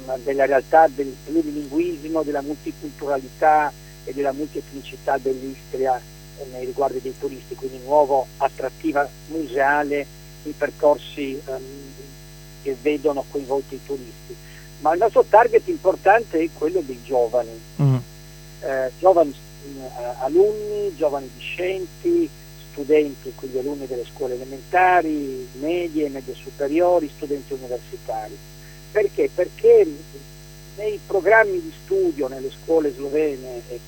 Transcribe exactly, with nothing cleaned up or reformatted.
della realtà del plurilinguismo, della multiculturalità e della multietnicità dell'Istria nei riguardi dei turisti, quindi nuovo attrattiva museale in percorsi um, che vedono coinvolti i turisti. Ma il nostro target importante è quello dei giovani, mm. eh, giovani uh, alunni, giovani discenti, studenti, quindi alunni delle scuole elementari, medie, medie superiori, studenti universitari. Perché? Perché nei programmi di studio nelle scuole slovene e